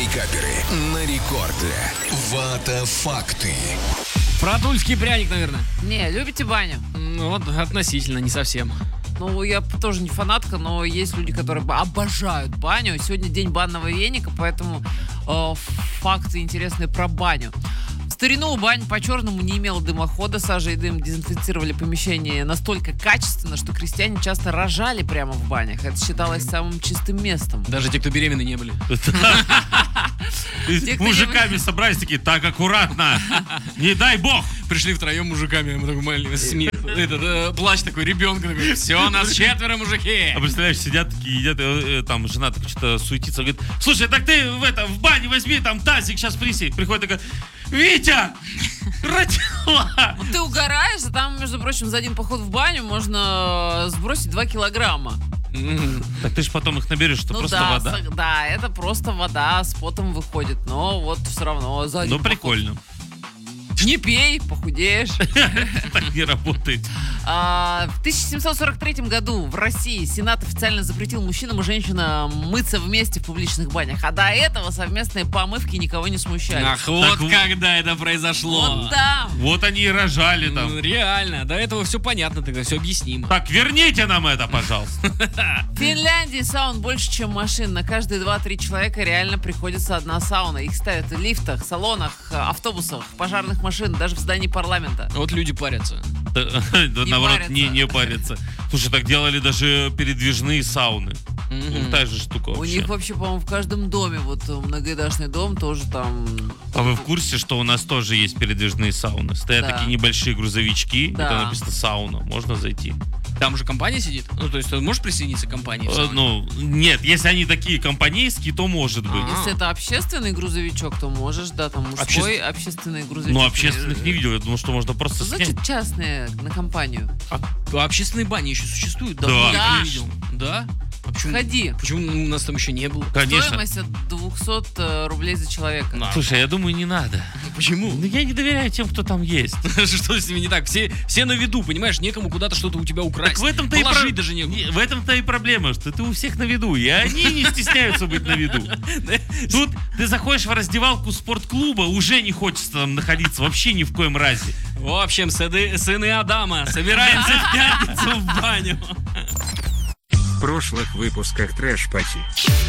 Пикаперы на рекорде. Вата факты. Про тульский пряник, наверное. Не, любите баню? Ну, вот относительно, не совсем. Ну, я тоже не фанатка, но есть люди, которые обожают баню. Сегодня день банного веника, поэтому факты интересные про баню. В старину бань по-черному не имела дымохода, сажа и дым дезинфицировали помещение настолько качественно, что крестьяне часто рожали прямо в банях. Это считалось самым чистым местом. Даже те, кто беременны не были. Мужиками собрались такие, так аккуратно, не дай бог. Пришли втроем мужиками, мы такой маленький смех. Плач такой, ребенка такой, все, нас 4 мужики. А представляешь, сидят такие, едят, там жена так что-то суетится, говорит, слушай, так ты в бане возьми там тазик, сейчас принеси. Приходит такая, Витя, родила. Ну, ты угораешь, а там, между прочим, за один поход в баню можно сбросить 2 килограмма. Так ты же потом их наберешь, что Ну просто да, вода. да, это просто вода с потом выходит, но вот все равно за один Ну поход. прикольно. Не пей, похудеешь. Так не работает. В 1743 году в России Сенат официально запретил мужчинам и женщинам мыться вместе в публичных банях. А до этого совместные помывки никого не смущали. Ах, вот Так когда это произошло. Вот да. Вот они и рожали там. Реально, до этого все понятно, тогда все объяснимо. Так, верните нам это, пожалуйста. В Финляндии саун больше, чем машин. На каждые 2-3 человека реально приходится одна сауна. Их ставят в лифтах, салонах, автобусах, пожарных машин, даже в здании парламента. Вот люди парятся. Наоборот, парятся. не парятся. Слушай, так делали даже передвижные сауны. Та же штука У вообще. них вообще, по-моему, в каждом доме, вот многоэтажный дом, тоже там... А вы в курсе, что у нас тоже есть передвижные сауны? Стоят Да. такие небольшие грузовички, Да. это написано сауна, можно зайти. Там же компания сидит. Ну, то есть ты можешь присоединиться к компании? в сауне? Ну, нет, если они такие компанейские, то может быть. Если это общественный грузовичок, то можешь, да, там мужской общественный грузовичок. Но общественных не видел, я думал, что можно просто снять. Значит, частные на компанию. А общественные бани еще существуют? Да. Давно Да. не видел. Да? А почему? Ходи. Почему у нас там еще не было? Конечно. Стоимость от 200 рублей за человека. На. Слушай, я думаю, не надо. Почему? Ну, я не доверяю тем, кто там есть. Что с ними не так? Все на виду, понимаешь, некому куда-то что-то у тебя украсть. Так в этом-то и Положить даже некуда. В этом-то и проблема, что ты у всех на виду, и они не стесняются быть на виду. Тут ты заходишь в раздевалку спортклуба, уже не хочется там находиться, вообще ни в коем разе. В общем, сыны Адама, собираемся в пятницу в баню. В прошлых выпусках Трэш Пати.